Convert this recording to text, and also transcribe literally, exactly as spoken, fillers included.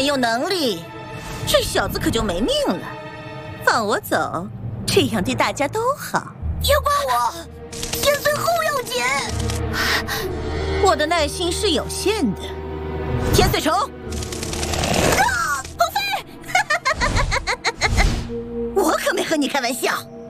滥用能力，这小子可就没命了。放我走，这样对大家都好。 别管我，先最后要紧。 我的耐心是有限的。天穗虫， 啊，鹏飞！ 我可没和你开玩笑。